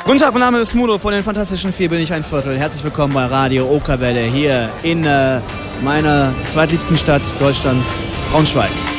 Guten Tag, mein Name ist Mudo, von den Fantastischen Vier bin ich ein Viertel. Herzlich willkommen bei Radio Okerwelle hier in meiner zweitliebsten Stadt Deutschlands, Braunschweig.